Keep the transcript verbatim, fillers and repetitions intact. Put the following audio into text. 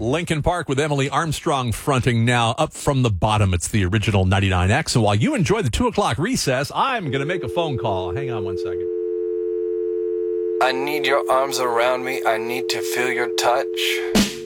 Lincoln Park with Emily Armstrong fronting now. Up from the bottom, it's the original ninety-nine X. And while you enjoy the two o'clock recess, I'm going to make a phone call. Hang on one second. I need your arms around me. I need to feel your touch.